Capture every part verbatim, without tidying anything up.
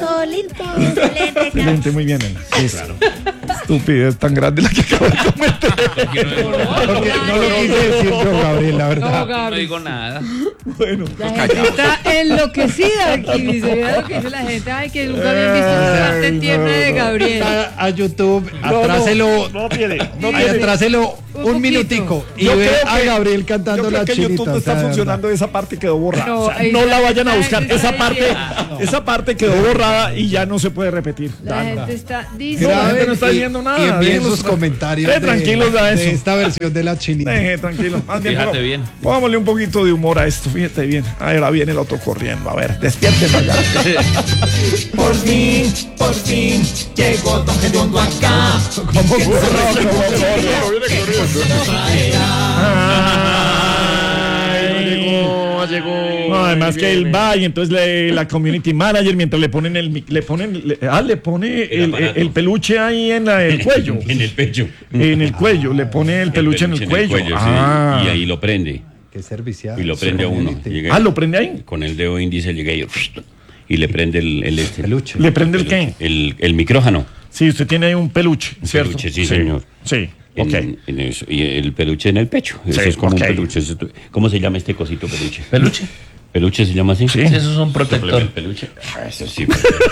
solito. Excelente, Excelente, muy bien, nena. Sí, claro. Estupidez tan grande la que acabo de cometer. Porque no, Porque no lo quise decir yo, Gabriel, la verdad. No, no Gabriel. digo nada. Bueno, La gente está enloquecida aquí, dice. Mira lo que dice la gente. Ay, que nunca habían visto esa parte tierna de Gabriel. A, a YouTube, no, atráselo, no, no tiene, no ahí tiene. atráselo Un un, poquito. minutico y Yo ve creo a que- Gabriel cantando Yo creo la que el chinita. YouTube no o está sea, funcionando, esa parte quedó borrada. No, O sea, ahí no está- la vayan a la buscar. gente Esa está parte, diciendo. esa parte quedó borrada y ya no se puede repetir. La Ya, gente está No, la diciendo. gente no está y- diciendo nada. Y envíen déjenlos sus tra- comentarios Eh, de, tranquilos a de eso. esta versión de la chinita. Deje, tranquilo. Más bien, Fíjate ponga- bien. Pongámosle un poquito de humor a esto. Fíjate bien. Ahora viene el otro corriendo. A ver, despiértenlo allá. Por fin, por fin, llegó Don Gediondo acá. ¿Cómo corre? ¿Cómo corre? Llegó, llegó. No, además que él va y entonces le- la community manager mientras le ponen el mic- le ponen le- ah le pone el, el- aparato. el peluche ahí en la- el cuello En el pecho. en el cuello le pone el peluche, en el cuello, sí, ah. y ahí lo prende. Qué servicial. Y lo prende a uno. Llega Ah, lo prende ahí, con el dedo índice llega y, y le prende el, el, este, Peluche. le prende el qué, el, el micrófono. sí, usted tiene ahí un peluche, ¿cierto? Peluche, sí, señor. Sí, En, ok. en eso, y el peluche en el pecho. Eso Sí, es como ok. un peluche. Eso- ¿Cómo se llama este cosito peluche? ¿Peluche? ¿Peluche se llama así? Sí. Sí, esos son El protector. peluche. Ah, eso sí.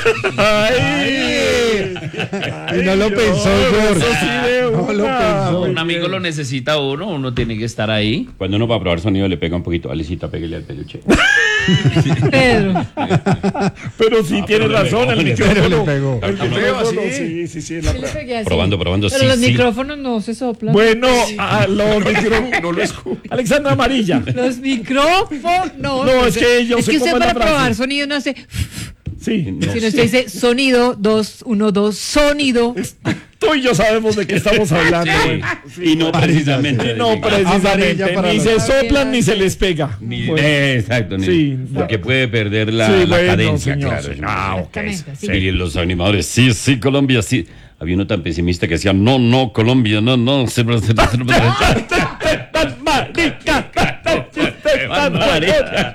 Ay, Y no lo pensó, George. eso sí de No lo una. pensó. Un amigo lo necesita uno, uno tiene que estar ahí. Cuando uno va a probar sonido le pega un poquito. Alecita, pégale al peluche. Pedro. Pero sí tiene pero le razón, pegó, el le Pero le micrófono. pegó. El micrófono, sí, sí, sí. la- Sí le pegué así. Probando, probando, Pero sí, los sí. micrófonos no se soplan. Bueno, a los micrófonos no lo escucho. Alexandra Amarilla. Los micrófonos. No, No, es que yo es sé que cómo usted es la para probar frase. sonido no hace. Sí. Si no usted dice sonido, dos, uno, dos, sonido. Tú y yo sabemos de qué estamos hablando. güey. Y no precisamente. No, de- precisamente. Amarilla para Ni los- se soplan ni se les pega. Ni- Bueno, eh, exacto, ni- Sí. porque puede perder la, sí, la bueno, cadencia, señor, claro. sí. Ah, ok. Exactamente, sí. Y los animadores, sí, sí, Colombia, sí. Había uno tan pesimista que decía, no, no, Colombia, no, no. se- se- se- se- Tan marica, tan chiste tan marica.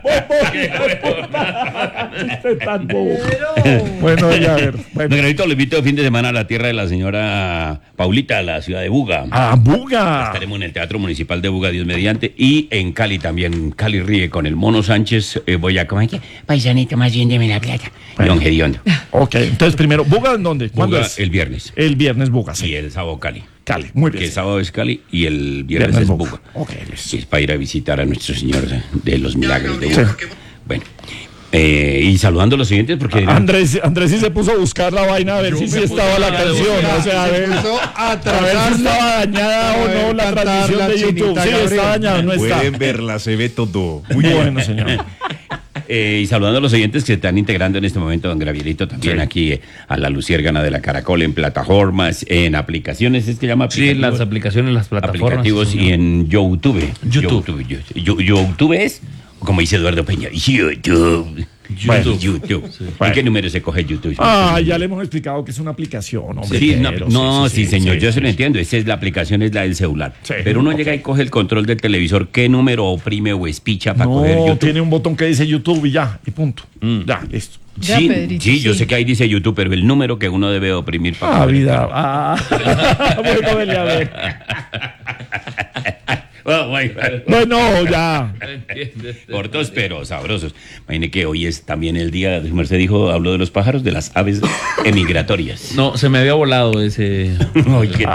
Chiste tan bobo. Bueno, ya a ver. Don Bueno. Granito, lo invito el fin de semana a la tierra de la señora Paulita, a la ciudad de Buga. ¡Ah, Buga! Estaremos en el Teatro Municipal de Buga, Dios mediante, y en Cali también. Cali ríe con el Mono Sánchez. Eh, voy a comer. Paisanito, más bien deme la plata. Y Don Gediondo. Ok, entonces primero, ¿Buga en dónde? ¿Cuándo Buga es? el viernes. El viernes Buga, Y sí. el sábado Cali. Cali, muy Que bien. el sábado es Cali y el viernes, Viernes es Buga. Buga. Ok, listo. Es para ir a visitar a nuestro Señor de los Milagros de Sí. Buga. Bueno, eh, y saludando a los siguientes porque dirán, Andrés, Andrés sí se puso a buscar la vaina a ver si sí estaba la canción. O sea, a ver, Empezó a a ver si atrasarlo. estaba dañada A o ver, no la cantar transmisión la de YouTube. chinita, Sí, Gabriel. está dañada, no está. Pueden verla, se ve todo. Muy bueno, señor. Eh, y saludando a los oyentes que se están integrando en este momento, don Gravielito, también Sí. aquí eh, a la Luciérgana de la Caracol, en plataformas, en aplicaciones, ¿es que llama? Sí, aplicativos? las aplicaciones, las plataformas. Aplicativos sí, y en YouTube. YouTube. YouTube, yo- yo- YouTube es, como dice Eduardo Peña, YouTube. Bueno. YouTube. Bueno. ¿En qué número se coge YouTube? Ah, ya le hemos explicado que es una aplicación, hombre. Sí, no, pero no, sí, señor, sí, yo sí, se lo sí. entiendo. Esa es la aplicación, es la del celular. Sí, Pero uno ok. llega y coge el control del televisor, ¿qué número oprime o espicha para coger No, YouTube? tiene un botón que dice YouTube y ya, y punto. Ya, listo. Ya, Sí, Pedrito, sí, yo sí. sé que ahí dice YouTube, pero el número que uno debe oprimir para Ah, coger el vida. canal. Ah. Bueno, dele a ver. Oh, my God. Bueno, ya. Cortos pero sabrosos. Imagine que hoy es también el día, su merced dijo, habló de los pájaros, de las aves emigratorias. No, se me había volado ese. Ay, qué-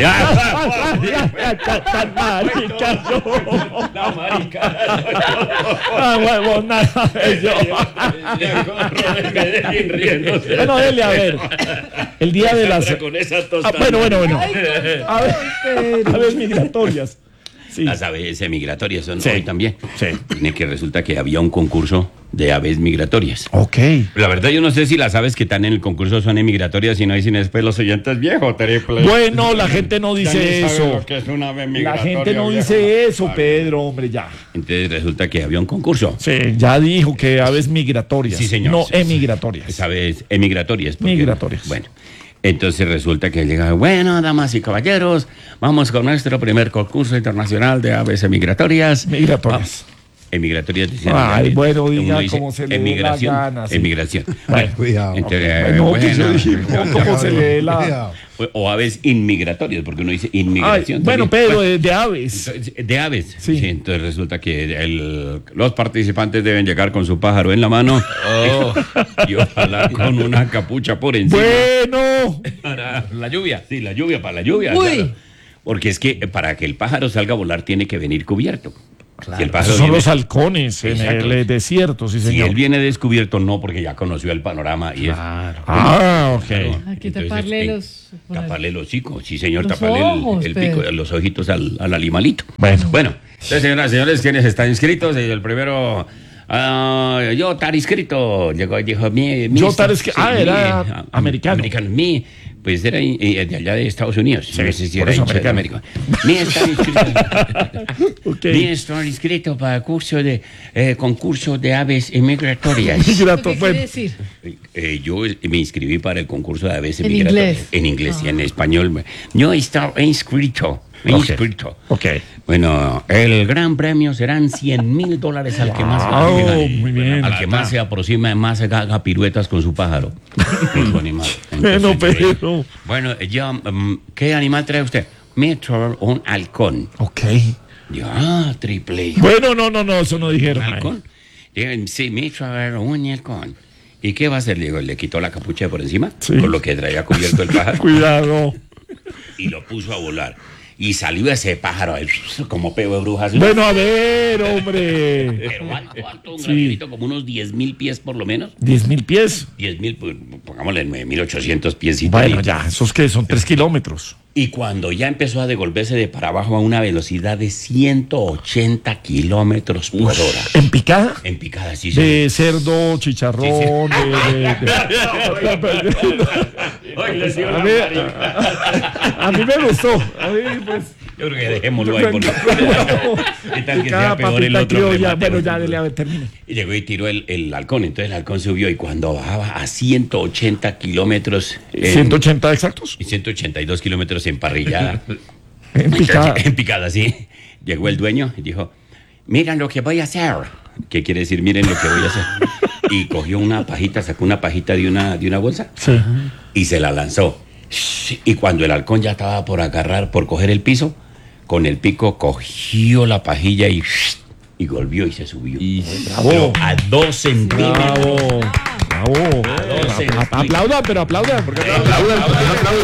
Tan marica, yo. La marica. Ah, huevo, nada. Yo. Bueno, dele a ver. El día de las. Con esa Ah, tostada. bueno, bueno, bueno. Ay, A ver, Pedro. aves migratorias. Sí. Las aves emigratorias son Sí. hoy también. Sí. Tiene que resulta que había un concurso de aves migratorias. Ok. La verdad yo no sé si las aves que están en el concurso son emigratorias y no dicen después los oyentes viejos, triple. Bueno, la gente no Ya ni dice saben eso. lo que es una ave La migratoria, gente no viejo. dice eso, Pedro, hombre, ya. Entonces resulta que había un concurso. Sí, ya dijo que aves migratorias. Sí, señor. No Sí, sí. emigratorias. Pues aves emigratorias. porque- Migratorias. Bueno, entonces resulta que llega, bueno, damas y caballeros, vamos con nuestro primer concurso internacional de aves emigratorias. Migratorias. Emigratorias de cien Ay, reales. bueno, diga Uno dice como se le dé la emigración, gana, sí. emigración. Bueno, Cuidado. Entonces, No, que se bueno, dijo, como se le dé la... Cuidado. o aves inmigratorias, porque uno dice Ay, inmigración. bueno, también. Pedro, Bueno, de, de aves. entonces, de aves. Sí. Sí. Entonces resulta que el- los participantes deben llegar con su pájaro en la mano y ojalá con una capucha por encima. Bueno, Para la lluvia. Sí, la lluvia, para la lluvia. Uy. claro. Porque es que eh, para que el pájaro salga a volar tiene que venir cubierto. Si el pájaro esos son viene- los halcones en Exacto. el eh, desierto, sí, si señor. él viene descubierto, no, porque ya conoció el panorama y es. Ah, ok. Hay que Entonces, taparle eh, los... Taparle el hocico, sí, señor, Los taparle ojos, el, el pico, Pedro. los ojitos al, al animalito. Bueno. Bueno, entonces, señoras y señores, ¿quiénes están inscritos? El primero. ah, yo estar inscrito. Llegó y dijo, mi. mi Yo esta- estar inscri- ah, era ah, americano. Americano. Mi, pues era eh, de allá de Estados Unidos. Sí, no sé si por era eso hincha de americano. América. Mi estar inscrito. Ok. Mi estar inscrito para el curso de, eh, concurso de aves migratorias. Migrato- ¿Qué quiere bueno, decir? Eh, yo me inscribí para el concurso de aves En migratorias. inglés. En inglés y en Ah. español. Yo estaba inscrito. me Ok. inscrito. ok. Bueno, el gran premio serán cien mil dólares al que más Wow, al- muy bien. al que más se aproxima, más haga piruetas con su pájaro. Con su animal. Bueno, Entonces, yo- pero... Bueno, yo, mm, ¿qué animal trae usted? Me trae un halcón. Ok. Yo, ah, triple. Bueno, no, no, no, eso no ¿Un dijeron. halcón? Digo, sí, me trae un halcón. ¿Y qué va a hacer? Le digo, le quitó la capucha de por encima, Sí. con lo que traía cubierto el pájaro, Cuidado. y lo puso a volar. Y salió ese pájaro ahí, como peo de brujas. Bueno, a ver, hombre. Pero alto, alto, un Sí. granito, como unos diez mil pies por lo menos. Diez mil pies. diez mil, pues, pongámosle nueve mil ochocientos pies. Bueno, ya, esos que son tres kilómetros. Y cuando ya empezó a devolverse de para abajo a una velocidad de ciento ochenta kilómetros por hora. ¿En picada? En picada, sí, sí. De cerdo, chicharrón, de... de- de- A mí, a, a mí me gustó. A mí, pues... Yo creo que dejémoslo ahí por ¿Qué tal que sea Picada, peor el papita otro criolla. remate? Bueno, ya, dele, a ver, termine. Y llegó y tiró el, el halcón. Entonces el halcón subió y cuando bajaba a ciento ochenta kilómetros. en- ¿ciento ochenta exactos? y ciento ochenta y dos kilómetros en parrillada. En picada. En picada, sí. Llegó el dueño y dijo, miren lo que voy a hacer. ¿Qué quiere decir? Miren lo que voy a hacer. Y cogió una pajita, sacó una pajita de una, de una bolsa Sí. y se la lanzó. Y cuando el halcón ya estaba por agarrar, por coger el piso, con el pico cogió la pajilla y, y volvió y se subió. Bravo. A dos centímetros. Bravo. Bravo. doce. A- a- Aplaudan, pero aplaudan. Porque aplaudan. ¿por qué no aplaudan?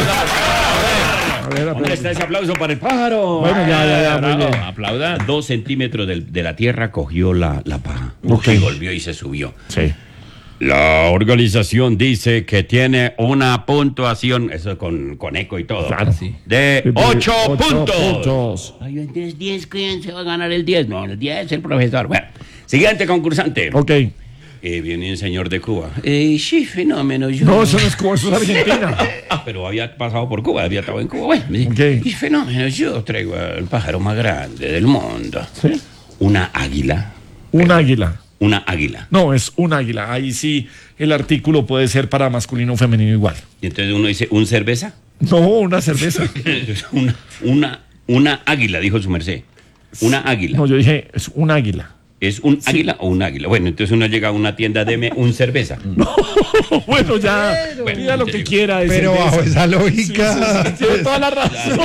A ver, ¿Dónde aplaudan. está ese aplauso para el pájaro? Bueno, ya, ya, ya, muy Bravo, bien. aplauda. A dos centímetros del- de la tierra cogió la, la paja. Ok. Y volvió y se subió. Sí. La organización dice que tiene una puntuación, eso con, con eco y todo, Claro. de ocho puntos. puntos. Ay, el diez, ¿quién se va a ganar el diez? No, el diez es el profesor. Bueno, siguiente concursante. Ok. Eh, viene un señor de Cuba. Eh, sí, fenómeno. Yo... No, eso no es Cuba, eso es Argentina. Ah, pero había pasado por Cuba, había estado en Cuba. Bueno, me dice, Ok. "Y fenómeno, yo traigo el pájaro más grande del mundo. ¿Sí? Una águila. Un águila. Una águila. No, es un águila. Ahí sí el artículo puede ser para masculino o femenino igual. Y entonces uno dice, ¿un cerveza? No, una cerveza. una, una, una águila, dijo su merced. Una águila. No, yo dije, es un águila. ¿Es un águila o un águila? Bueno, entonces uno llega a una tienda, deme un cerveza. Bueno, ya, Pero- pida lo que quiera. de Pero cerveza. bajo esa Sí, lógica. sí, sí, tiene toda la razón.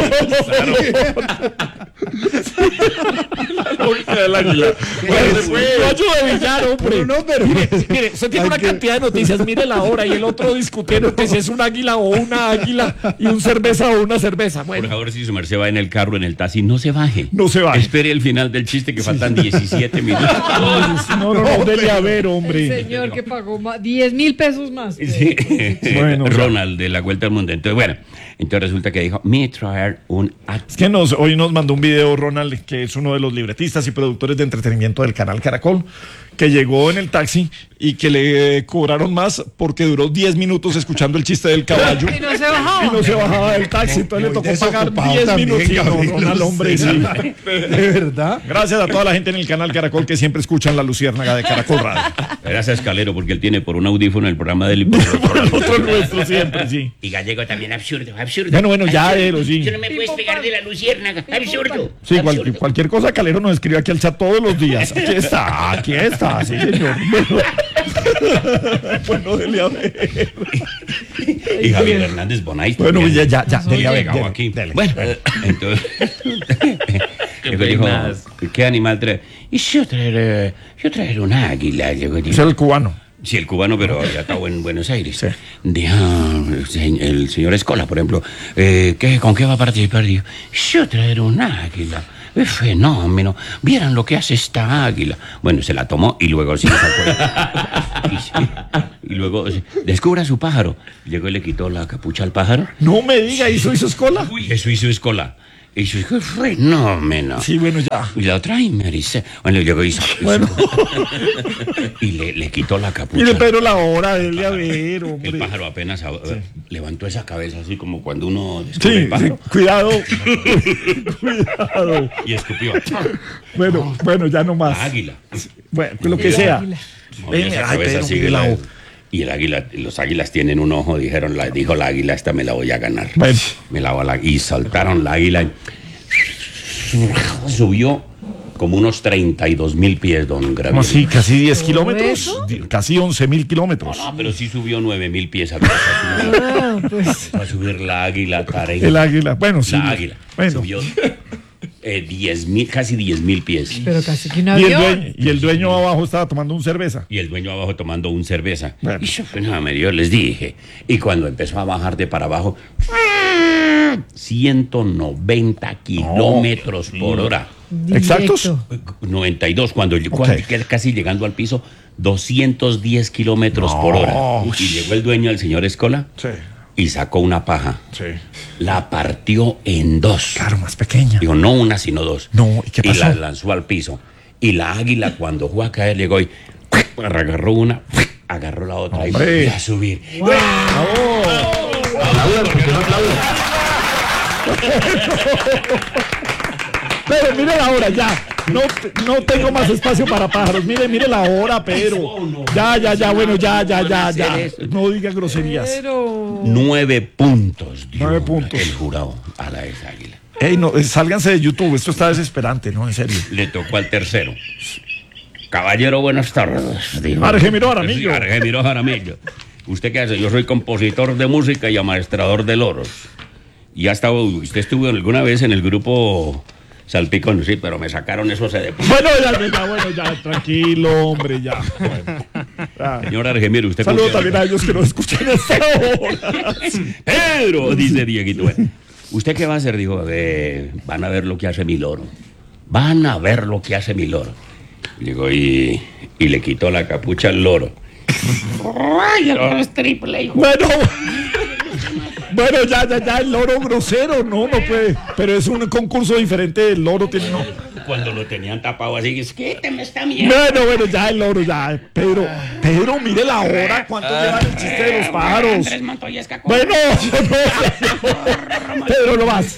La lógica del águila. Bueno, yo ayudo de billar, hombre. Pero no, pero- Mire, mire, usted tiene Hay una que- cantidad de noticias, mire la hora y el otro discutiendo que si es un águila o una águila y un cerveza o una cerveza. Por Bueno, favor, si su merced va en el carro, en el taxi, no se baje. no se va. Espere el final del chiste que faltan diecisiete minutos. No, no, no, dele a ver, El hombre. señor que pagó más, diez mil pesos más. Sí. Bueno, Ronald de la Vuelta al Mundo. Entonces, bueno, entonces resulta que dijo, me traer un águila. Es que nos, hoy nos mandó un video Ronald, que es uno de los libretistas y productores de entretenimiento del canal Caracol, que llegó en el taxi y que le eh, cobraron más porque duró diez minutos escuchando el chiste del caballo. Y no se bajaba. Y no se bajaba del taxi, entonces le Muy tocó pagar desocupado diez también, minutos. Sí, no, Gabriel, no, al hombre, sí. ¿De verdad? Gracias a toda la gente en el canal Caracol que siempre escuchan la luciérnaga de Caracol Radio. Gracias, Calero, porque él tiene por un audífono el programa del y por el otro El lado. otro nuestro siempre, sí. Y gallego también, absurdo, absurdo. Bueno, bueno, ya, Absurdo. Ero, sí. Tú no me puedes pegar de la luciérnaga, absurdo. Sí, cual- absurdo. cualquier cosa Calero nos escribe aquí al chat todos los días. Aquí está, aquí está, sí, señor. Bueno, bueno, dele a ver. Y Javier Hernández Bonais. Bueno, también. ya, ya, ya, dele a Ya ver. llegado dele, aquí. dele. Bueno, entonces. Luego dijo, peinas. ¿qué animal trae? Y yo traer, yo traer un águila. Llegó, Es el cubano. sí, el cubano, pero ya estaba en Buenos Aires. Dijo el se- el señor Escola, por ejemplo, eh, ¿qué, ¿con qué va a participar? Dijo, yo traer un águila. Es fenómeno. Vieran lo que hace esta águila. Bueno, se la tomó y luego sí sacó. y, sí, y luego sí, descubra su pájaro. Llegó y le quitó la capucha al pájaro. No me diga, ¿hizo hizo escola? Eso hizo Escola. Y yo dije, fenómeno. Sí, bueno, ya. Y la otra, y me dice, bueno, llegó y hizo. Bueno. Y le, le quitó la capucha. Mire, Pedro, la hora, dele a ver, El hombre. pájaro apenas eh, levantó esa cabeza así como cuando uno descubre Sí, el sí, pájaro cuidado. Cuidado. y escupió. Bueno, bueno, ya no más. La águila. Bueno, lo que sea. Movió Venga, esa ay, cabeza Pedro, así mire que la la- o- y el águila, los águilas tienen un ojo, dijeron, la, dijo la águila, esta me la voy a ganar. Bueno. Me la voy a la- y soltaron la águila. Y subió como unos treinta y dos mil pies, don ¿Cómo Gabriel. así? ¿Casi diez kilómetros? eso? Di- Casi once mil kilómetros. No, pero sí subió nueve mil pies. Empezó a subir, Ah, pues. empezó a subir la águila, Tarek. El águila. Bueno, sí. La águila. Bueno. Subió eh, diez mil, casi diez mil pies. Pero casi que un Y el, avión. dueño, y el dueño abajo estaba tomando un cerveza. Y el dueño abajo tomando un cerveza. Bueno. Y yo, pues, no, yo les dije. Y cuando empezó a bajar de para abajo, ciento noventa kilómetros por hora. ¿Exactos? Directo. noventa y dos, cuando llegó Ok. casi llegando al piso, doscientos diez kilómetros por hora. Uy. Y llegó el dueño, el señor Escola, Sí. y sacó una paja. Sí. La partió en dos. Claro, más pequeña. Digo, no una, sino dos. No, ¿y qué pasó? la lanzó al piso. Y la águila, cuando fue a caer, llegó y agarró una, agarró la otra Hombre. y volvió a subir. Pero mire la hora, ya. No, te- no tengo más espacio para pájaros. Mire, mire la hora, Pedro. Ya, ya, ya, bueno, ya, ya, ya, ya. No diga groserías. Pero. Nueve puntos. dio Nueve puntos. El jurado a la esa águila. Ey, no, eh, sálganse de YouTube. Esto está desesperante, ¿no? En serio. Le tocó al tercero. Caballero, buenas tardes. dijo. Argemiro Jaramillo. Sí, Argemiro Jaramillo. ¿Usted qué hace? Yo soy compositor de música y amaestrador de loros. Y hasta usted estuvo alguna vez en el grupo Salpicón, sí, pero me sacaron eso se de... Bueno, ya, ya, ya, bueno, ya, tranquilo, hombre, ya. Bueno. Ya. Señor Argemiro, usted... Saludos con qué- también a ellos que nos escuchan a esta hora. Pedro, dice Dieguito. Bueno, ¿usted qué va a hacer? Dijo, eh, van a ver lo que hace mi loro. Van a ver lo que hace mi loro. Digo, y, y le quitó la capucha al loro. Ay, el oro es triple, hijo. Bueno, bueno, ya, ya, ya, el loro grosero, no, no puede. Pero es un concurso diferente, el loro tiene, no. Cuando lo tenían tapado así, es que te me está mierda. Bueno, bueno, ya, el loro, ya. Pedro, Pedro, mire la hora, ¿cuánto lleva el chiste de los pájaros? Andrés Montoya Escacón. Bueno, no, Pedro, no más.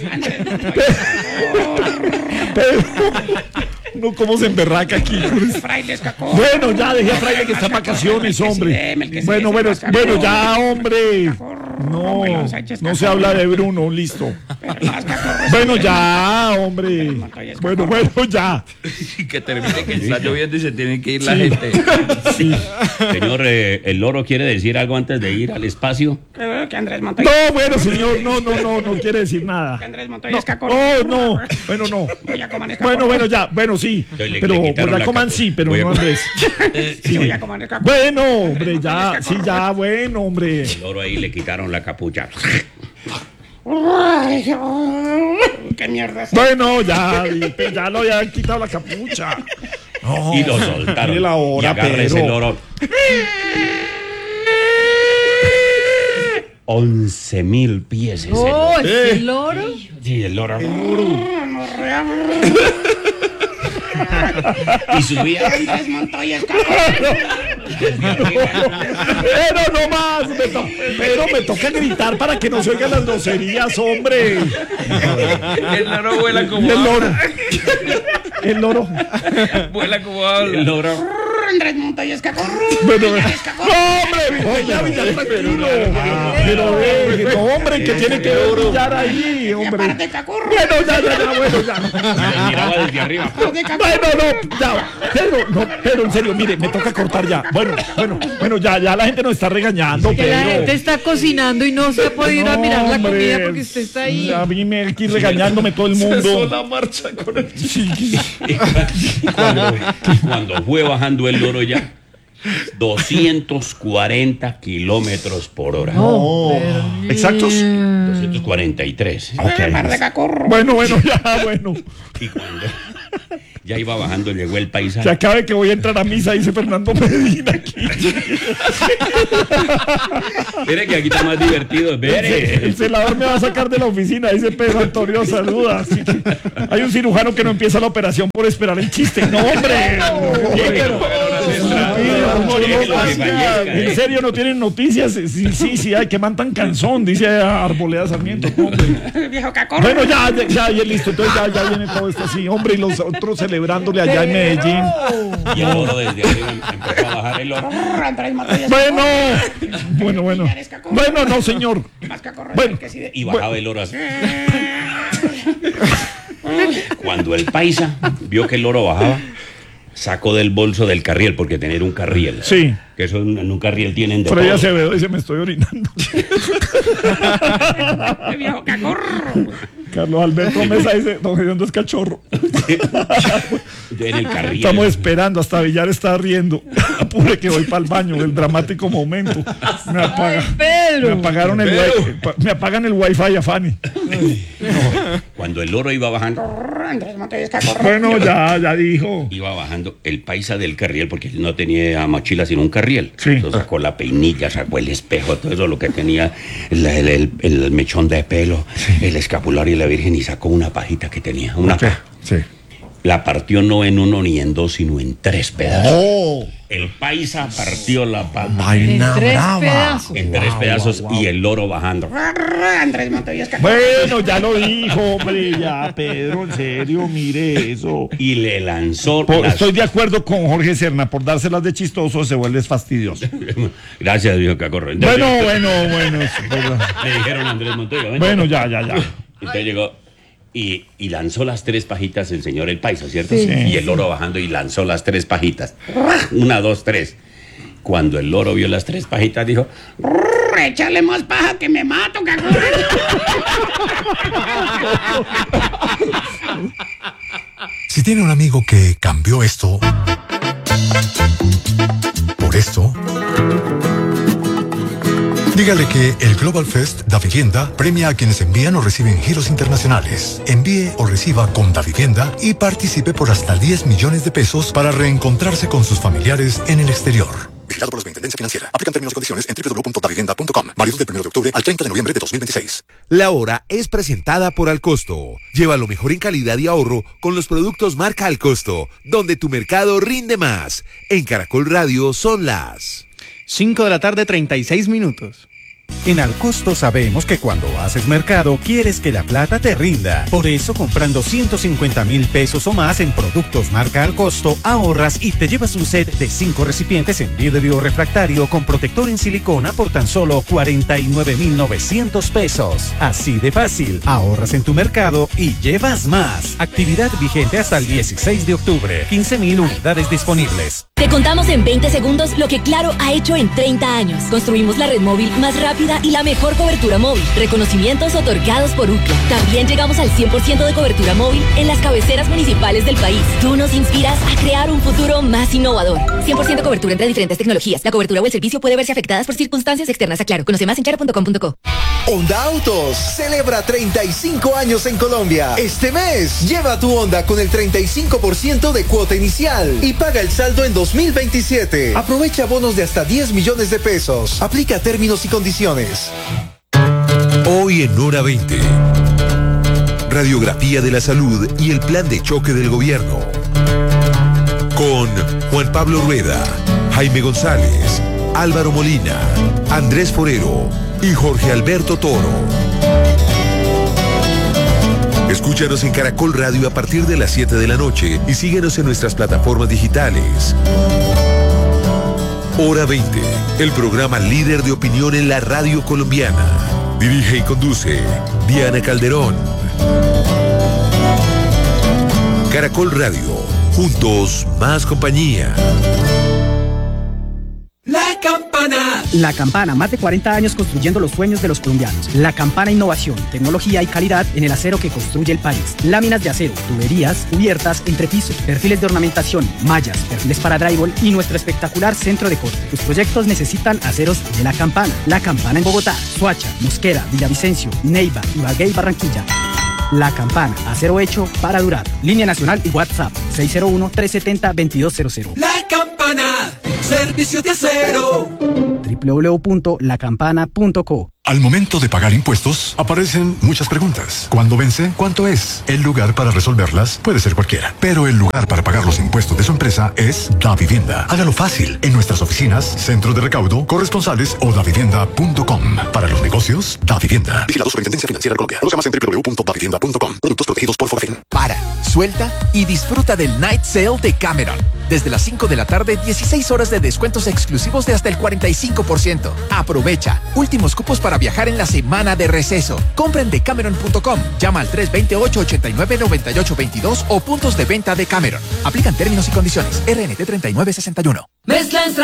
Pedro, no, cómo se emberraca aquí. Fraile Escacón. Bueno, ya, dejé a Fraile que está en vacaciones, hombre. Bueno, bueno, bueno, ya, hombre. No, no se habla de Bruno, listo. Bueno, ya, hombre. Bueno, bueno, ya. Que termine que está lloviendo y se tiene que ir la gente. Señor, eh, ¿el loro quiere decir algo antes de ir al espacio? Creo que Andrés Montoya. No, bueno, señor, no, no, no, no quiere decir nada. Andrés Montoya Escacón. Oh, no, bueno, no. Voy a comer escacón. Bueno, bueno, ya, bueno, sí. Entonces le- Pero le pues quitaron la la coman capa. sí, pero Voy a no comer. Andrés. Sí, voy a comer escacón. Bueno, hombre, ya, sí, ya, bueno, hombre. El loro ahí le quitaron la capucha. Ay, ay, qué mierda es. Bueno, ya, Vite, ya lo habían quitado la capucha. No, Y lo soltaron. mire la hora, y agarra ese Pedro. loro. Once mil pies ese Oh, loro. ¿es el loro? Sí, el loro. Y subía Andrés Montoya Escacurro. Pero no más, me to- pero me toca gritar para que no se oigan las groserías, hombre. El loro vuela Y como el loro. habla. El loro. Vuela como habla. El loro. Andrés Montoya Escacurro. Bueno, no, hombre, ya, ya, tranquilo. Pero, eh, no, hombre, que tiene que brillar ahí, hombre. Aparte, Cacurro. Bueno, ya, ya, ya, bueno, ya. Me miraba desde arriba. Bueno, no, ya, Pedro, no, Pedro, en serio, mire, me toca cortar ya. Bueno, bueno, bueno, ya, ya la gente nos está regañando, Que la gente Pedro. está cocinando y no se ha podido ir a mirar la No, comida hombre, porque usted está ahí. A mí me aquí regañándome todo el Cesó mundo. la marcha con el... Sí. Cuando, cuando fue bajando el loro ya, doscientos cuarenta kilómetros por hora. Oh, exactos. doscientos cuarenta y tres. Aparte, Cacurro. Bueno, bueno, ya, bueno. Y cuando ya iba bajando, llegó el Se paisaje. acabe que voy a entrar a misa, dice Fernando Medina aquí. Mire que aquí está más divertido. El, Mire. el celador me va a sacar de la oficina, dice Pedro Antonio, saluda. Así que hay un cirujano que no empieza la operación por esperar el chiste. No, hombre. En serio, no tienen noticias. Sí, sí, sí, ay, que mantan canzón, dice Arboleda Sarmiento. No, hombre. Viejo Cacurro. Bueno, ya, ya, ya, ya, listo. Entonces ya, ya viene todo esto así, hombre, y los otros celebrándole allá en Medellín. Y el loro desde arriba empezó a bajar el loro. Andrés Montoya Bueno, bueno, bueno. Bueno, no, señor. Más Cacurro. Bueno. Que sí de- Y bajaba el loro así. Cuando el paisa vio que el loro bajaba, sacó del bolso del carriel, porque tener un carriel. Sí. Que eso en en un carriel tienen de Freddy todo. Acevedo dice, me estoy orinando. Viejo Cacurro. Carlos Alberto Mesa dice, don Gediondo es cachorro. En el carriel. Estamos esperando, hasta Villar está riendo. Apure que voy para el baño, el dramático momento. Me, apaga, me Pedro. apagaron el wi- me apagan el wifi a Fanny. Cuando el loro iba bajando, Andrés Montoya Escacurro. Bueno, ya, ya dijo. iba bajando el paisa del carriel, porque él no tenía mochila sino un carriel. Sí. Entonces sacó la peinilla, sacó el espejo, todo eso, lo que tenía, el, el- el- el mechón de pelo, el escapulario y la virgen, y sacó una pajita que tenía, una paja. Sí. La partió no en uno ni en dos, sino en tres pedazos. Oh, El paisa partió la paja En vaina tres brava. pedazos. en tres pedazos y el loro bajando. Andrés Montoya Escacurro. Bueno, ya lo dijo, hombre, ya, Pedro, en serio, mire eso. Y le lanzó Por- las... estoy de acuerdo con Jorge Serna, por dárselas de chistoso se vuelve fastidioso. Gracias, Dios Cacorro. Entonces, Bueno, bueno, bueno. eso, por- le dijeron a Andrés Montoya. "Ven". Bueno, ya, ya, ya. Entonces llegó y, y lanzó las tres pajitas el señor el paisa, ¿cierto? Sí. Y el loro bajando y lanzó las tres pajitas. Una, dos, tres. Cuando el loro vio las tres pajitas, dijo, Échale más paja que me mato, Cacurro. Si tiene un amigo que cambió esto por esto, dígale que el Global Fest Da Vivienda premia a quienes envían o reciben giros internacionales. Envíe o reciba con Da Vivienda y participe por hasta diez millones de pesos para reencontrarse con sus familiares en el exterior. Vigilado por la Superintendencia Financiera. Aplican términos y condiciones en doble u doble u doble u punto da vivienda punto com. Válido del primero de octubre al treinta de noviembre de dos mil veintiséis. La hora es presentada por Alcosto. Lleva lo mejor en calidad y ahorro con los productos marca Alcosto, donde tu mercado rinde más. En Caracol Radio son las cinco de la tarde, treinta y seis minutos. En Alcosto sabemos que cuando haces mercado quieres que la plata te rinda. Por eso, comprando ciento cincuenta mil pesos o más en productos marca Alcosto, ahorras y te llevas un set de cinco recipientes en vidrio refractario con protector en silicona por tan solo cuarenta y nueve mil novecientos pesos. Así de fácil, ahorras en tu mercado y llevas más. Actividad vigente hasta el dieciséis de octubre. quince mil unidades disponibles. Te contamos en veinte segundos lo que Claro ha hecho en treinta años. Construimos la red móvil más rápida y la mejor cobertura móvil. Reconocimientos otorgados por U C L A. También llegamos al cien por ciento de cobertura móvil en las cabeceras municipales del país. Tú nos inspiras a crear un futuro más innovador. cien por ciento cobertura entre diferentes tecnologías. La cobertura o el servicio puede verse afectadas por circunstancias externas a Claro. Conoce más en claro punto com punto co. Honda Autos celebra treinta y cinco años en Colombia. Este mes, lleva tu Honda con el treinta y cinco por ciento de cuota inicial y paga el saldo en dos mil veintisiete. Aprovecha bonos de hasta diez millones de pesos. Aplica términos y condiciones. Hoy en Hora veinte. Radiografía de la salud y el plan de choque del gobierno. Con Juan Pablo Rueda, Jaime González, Álvaro Molina, Andrés Forero y Jorge Alberto Toro. Escúchanos en Caracol Radio a partir de las siete de la noche y síguenos en nuestras plataformas digitales. Hora veinte, el programa líder de opinión en la radio colombiana. Dirige y conduce Diana Calderón. Caracol Radio, juntos más compañía. La Campana. La Campana, más de cuarenta años construyendo los sueños de los colombianos. La Campana, innovación, tecnología y calidad en el acero que construye el país. Láminas de acero, tuberías, cubiertas, entrepisos, perfiles de ornamentación, mallas, perfiles para drywall y nuestro espectacular centro de corte. Tus proyectos necesitan aceros de La Campana. La Campana en Bogotá, Soacha, Mosquera, Villavicencio, Neiva, Ibagué y Barranquilla. La Campana, acero hecho para durar. Línea nacional y WhatsApp seis cero uno, tres siete cero, dos dos cero cero. La Campana, servicio de acero. doble u doble u doble u punto la campana punto co. Al momento de pagar impuestos, aparecen muchas preguntas. ¿Cuándo vence? ¿Cuánto es? El lugar para resolverlas puede ser cualquiera, pero el lugar para pagar los impuestos de su empresa es Davivienda. Hágalo fácil en nuestras oficinas, centros de recaudo, corresponsales o davivienda punto com. Para los negocios, Davivienda. Vigilado Superintendencia Financiera de Colombia. Conozca más en doble u doble u doble u punto davivienda punto com. Productos protegidos por Forefen. Para, suelta y disfruta del Night Sale de Cameron. Desde las cinco de la tarde, dieciséis horas de descuentos exclusivos de hasta el cuarenta y cinco por ciento. Aprovecha. Últimos cupos para viajar en la semana de receso. Compra en decameron punto com. Llama al tres dos ocho, ocho nueve, nueve ocho dos dos o puntos de venta de Cameron. Aplican términos y condiciones. R N T treinta y nueve sesenta y uno. Mezcla